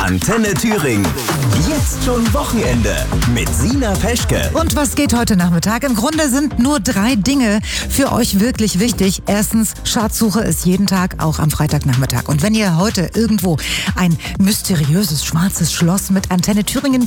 Antenne Thüringen. Jetzt schon Wochenende mit Sina Peschke. Und was geht heute Nachmittag? Im Grunde sind nur 3 Dinge für euch wirklich wichtig. Erstens, Schatzsuche ist jeden Tag, auch am Freitagnachmittag. Und wenn ihr heute irgendwo ein mysteriöses schwarzes Schloss mit Antenne Thüringen